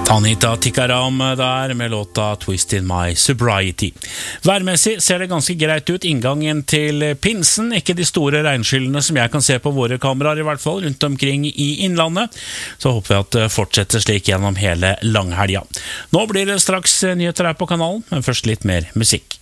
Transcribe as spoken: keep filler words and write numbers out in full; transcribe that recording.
Tanita Tikaram der med låta Twist in My Sobriety. Værmessig ser det ganske greit ut inngangen til pinsen, ikke de store regnskyllene som jeg kan se på våre kameraer i hvert fall rundt omkring i innlandet. Så håper vi at det fortsetter slik gjennom hele langhelga. Nå blir det straks nyheter her på kanalen, men først litt mer musikk.